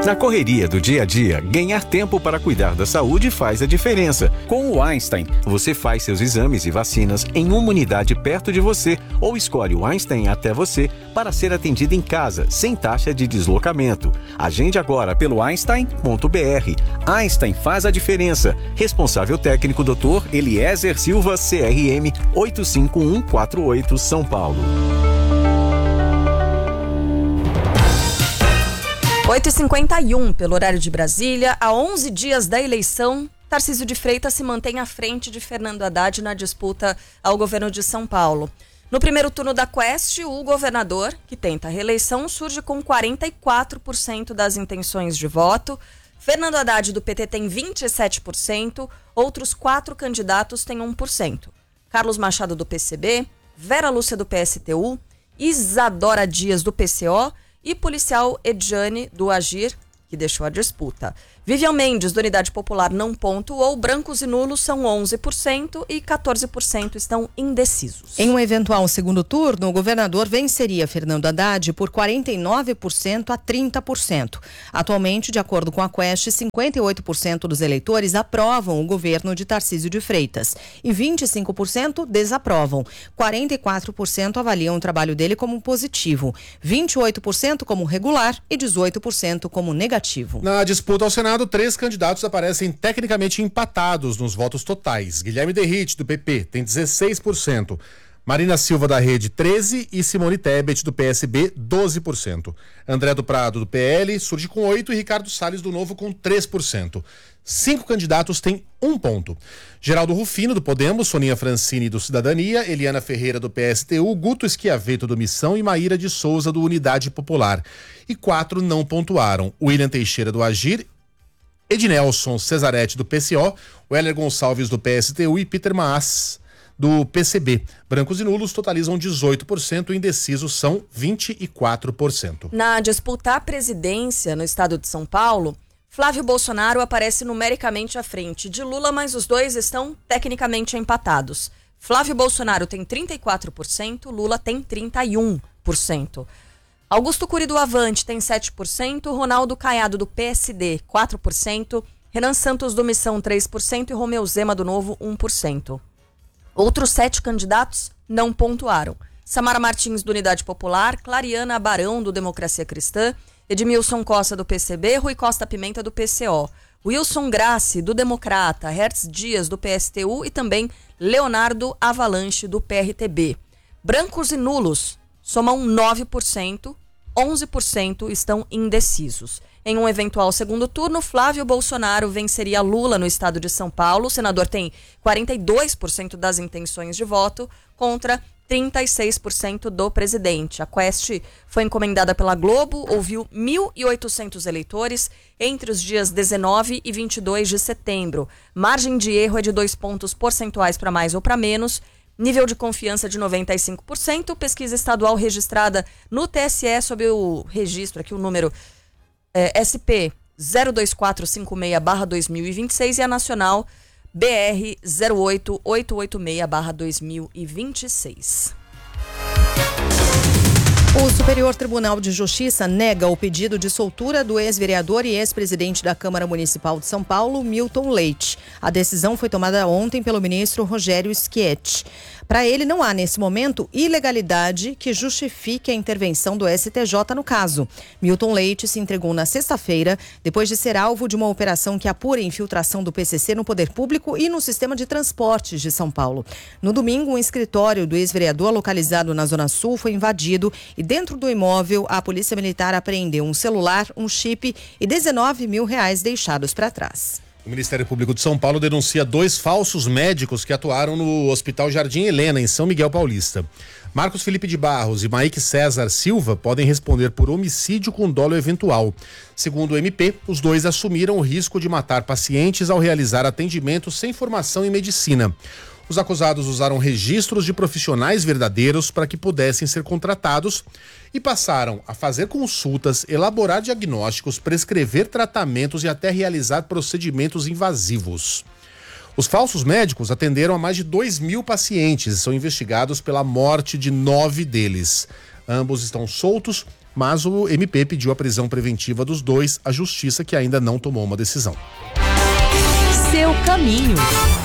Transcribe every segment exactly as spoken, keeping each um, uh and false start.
Na correria do dia a dia, ganhar tempo para cuidar da saúde faz a diferença. Com o Einstein, você faz seus exames e vacinas em uma unidade perto de você ou escolhe o Einstein até você para ser atendido em casa, sem taxa de deslocamento. Agende agora pelo einstein ponto b r. Einstein faz a diferença. Responsável técnico doutor Eliezer Silva, C R M oito cinco um quatro oito, São Paulo. oito e cinquenta e um, pelo horário de Brasília, há onze dias da eleição, Tarcísio de Freitas se mantém à frente de Fernando Haddad na disputa ao governo de São Paulo. No primeiro turno da Quest, o governador, que tenta a reeleição, surge com quarenta e quatro por cento das intenções de voto. Fernando Haddad, do P T, tem vinte e sete por cento, outros quatro candidatos têm um por cento. Carlos Machado, do P C B, Vera Lúcia, do P S T U, Isadora Dias, do P C O, e policial Edjane, do Agir, que deixou a disputa. Vivian Mendes, do Unidade Popular, não pontuou. Brancos e nulos são onze por cento e quatorze por cento estão indecisos. Em um eventual segundo turno, o governador venceria Fernando Haddad por quarenta e nove por cento a trinta por cento. Atualmente, de acordo com a Quest, cinquenta e oito por cento dos eleitores aprovam o governo de Tarcísio de Freitas e vinte e cinco por cento desaprovam. quarenta e quatro por cento avaliam o trabalho dele como positivo, vinte e oito por cento como regular e dezoito por cento como negativo. Na disputa ao Senado, três candidatos aparecem tecnicamente empatados nos votos totais. Guilherme Derrite, do P P, tem dezesseis por cento. Marina Silva, da Rede, treze por cento. E Simone Tebet, do P S B, doze por cento. André do Prado, do P L, surge com oito por cento e Ricardo Salles, do Novo, com três por cento. Cinco candidatos têm um ponto. Geraldo Rufino, do Podemos, Soninha Francini, do Cidadania, Eliana Ferreira, do P S T U, Guto Schiaveto, do Missão e Maíra de Souza, do Unidade Popular. E quatro não pontuaram. William Teixeira, do Agir, Ednelson Cesaretti, do P C O, Weller Gonçalves, do P S T U e Peter Maas, do P C B. Brancos e nulos totalizam dezoito por cento e indecisos são vinte e quatro por cento. Na disputa à presidência no estado de São Paulo, Flávio Bolsonaro aparece numericamente à frente de Lula, mas os dois estão tecnicamente empatados. Flávio Bolsonaro tem trinta e quatro por cento, Lula tem trinta e um por cento. Augusto Cury, do Avante, tem sete por cento, Ronaldo Caiado, do P S D, quatro por cento, Renan Santos, do Missão, três por cento e Romeu Zema, do Novo, um por cento. Outros sete candidatos não pontuaram. Samara Martins, do Unidade Popular, Clariana Barão, do Democracia Cristã, Edmilson Costa, do P C B, Rui Costa Pimenta, do P C O, Wilson Grassi, do Democrata, Hertz Dias, do P S T U e também Leonardo Avalanche, do P R T B. Brancos e nulos somam nove por cento, onze por cento estão indecisos. Em um eventual segundo turno, Flávio Bolsonaro venceria Lula no estado de São Paulo. O senador tem quarenta e dois por cento das intenções de voto contra trinta e seis por cento do presidente. A Quest foi encomendada pela Globo, ouviu mil e oitocentos eleitores entre os dias dezenove e vinte e dois de setembro. Margem de erro é de dois pontos percentuais para mais ou para menos. Nível de confiança de noventa e cinco por cento. Pesquisa estadual registrada no T S E sob o registro, aqui o número é, S P zero dois quatro cinco seis barra dois mil e vinte e seis e a nacional B R zero oito oito oito seis barra dois mil e vinte e seis. O Superior Tribunal de Justiça nega o pedido de soltura do ex-vereador e ex-presidente da Câmara Municipal de São Paulo, Milton Leite. A decisão foi tomada ontem pelo ministro Rogério Schietti. Para ele, não há, nesse momento, ilegalidade que justifique a intervenção do S T J no caso. Milton Leite se entregou na sexta-feira, depois de ser alvo de uma operação que apura a infiltração do P C C no poder público e no sistema de transportes de São Paulo. No domingo, um escritório do ex-vereador localizado na Zona Sul foi invadido e dentro do imóvel, a Polícia Militar apreendeu um celular, um chip e dezenove mil reais deixados para trás. O Ministério Público de São Paulo denuncia dois falsos médicos que atuaram no Hospital Jardim Helena, em São Miguel Paulista. Marcos Felipe de Barros e Maique César Silva podem responder por homicídio com dolo eventual. Segundo o M P, os dois assumiram o risco de matar pacientes ao realizar atendimento sem formação em medicina. Os acusados usaram registros de profissionais verdadeiros para que pudessem ser contratados e passaram a fazer consultas, elaborar diagnósticos, prescrever tratamentos e até realizar procedimentos invasivos. Os falsos médicos atenderam a mais de dois mil pacientes e são investigados pela morte de nove deles. Ambos estão soltos mas o M P pediu a prisão preventiva dos dois, a justiça que ainda não tomou uma decisão. Seu caminho.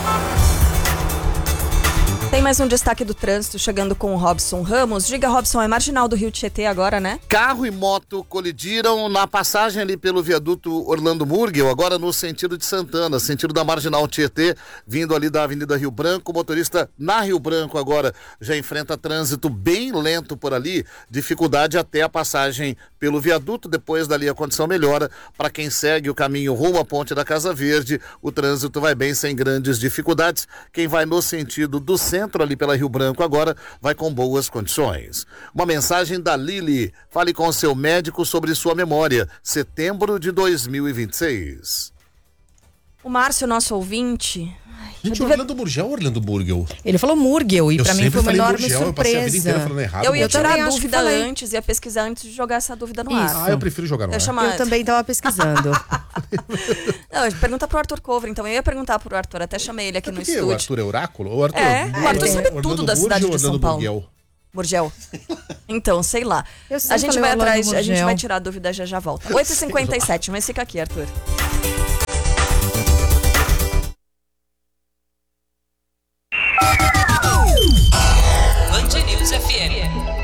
Tem mais um destaque do trânsito chegando com o Robson Ramos. Diga, Robson, é marginal do Rio Tietê agora, né? Carro e moto colidiram na passagem ali pelo viaduto Orlando Murgel, agora no sentido de Santana, sentido da marginal Tietê, vindo ali da Avenida Rio Branco. O motorista na Rio Branco agora já enfrenta trânsito bem lento por ali, dificuldade até a passagem pelo viaduto. Depois dali a condição melhora. Para quem segue o caminho rumo à Ponte da Casa Verde, o trânsito vai bem sem grandes dificuldades. Quem vai no sentido do centro ali pela Rio Branco agora vai com boas condições. Uma mensagem da Lili: fale com o seu médico sobre sua memória, setembro de dois mil e vinte e seis. O Márcio, nosso ouvinte... Ai, Gente, devia... Orlando Murgel ou Orlando Murgel? Ele falou Murgel e Eu pra mim sempre foi uma falei enorme Murgel, eu passei a vida inteira surpresa. falando errado. Eu ia Eu tirar também a acho que dúvida falei. antes, ia pesquisar antes de jogar essa dúvida no Isso. ar. Ah, eu prefiro jogar no Eu ar. chamo- Eu também tava pesquisando. Não, pergunta pro Arthur Cover, então eu ia perguntar pro Arthur, até chamei ele aqui É no porque estúdio. o Arthur é oráculo? O Arthur, É, o Arthur sabe Orlando tudo da Murgel cidade ou de São Orlando Paulo. Murgel? Murgel. Então, sei lá. Eu sempre A gente falei vai Orlando atrás, a gente Murgel. vai tirar a dúvida já já volta. oito e cinquenta e sete, mas fica aqui, Arthur. Band News F M.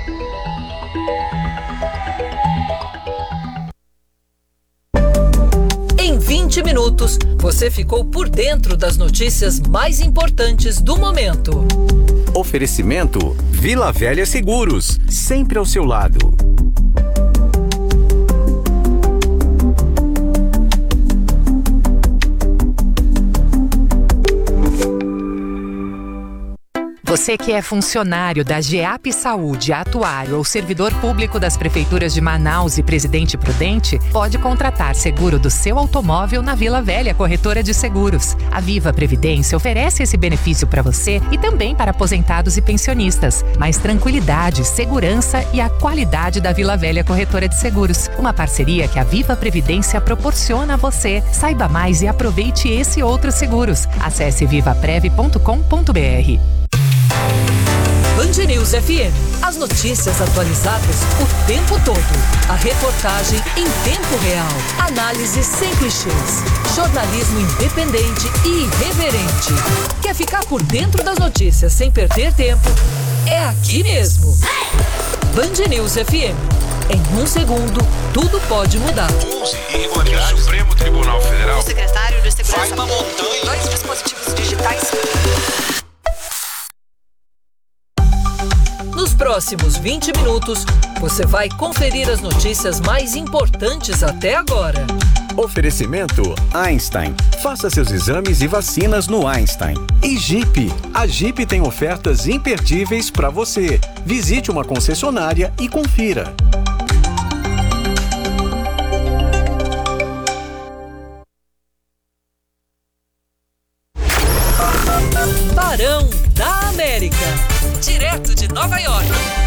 Em vinte minutos, você ficou por dentro das notícias mais importantes do momento. Oferecimento Vila Velha Seguros, sempre ao seu lado. Você que é funcionário da GEAP Saúde, atuário ou servidor público das prefeituras de Manaus e Presidente Prudente, pode contratar seguro do seu automóvel na Vila Velha Corretora de Seguros. A Viva Previdência oferece esse benefício para você e também para aposentados e pensionistas. Mais tranquilidade, segurança e a qualidade da Vila Velha Corretora de Seguros. Uma parceria que a Viva Previdência proporciona a você. Saiba mais e aproveite esse e outros seguros. Acesse viva prev ponto com ponto b r. Band News F M. As notícias atualizadas o tempo todo. A reportagem em tempo real. Análise sem clichês. Jornalismo independente e irreverente. Quer ficar por dentro das notícias sem perder tempo? É aqui mesmo. Band News F M. Em um segundo, tudo pode mudar. onze irregularidades. O Supremo Tribunal Federal. O secretário de Segurança. Vai uma montanha. Dois dispositivos digitais. Nos próximos vinte minutos, você vai conferir as notícias mais importantes até agora. Oferecimento Einstein. Faça seus exames e vacinas no Einstein. E Jeep. A Jeep tem ofertas imperdíveis para você. Visite uma concessionária e confira. Barão da América. Direto de Nova York.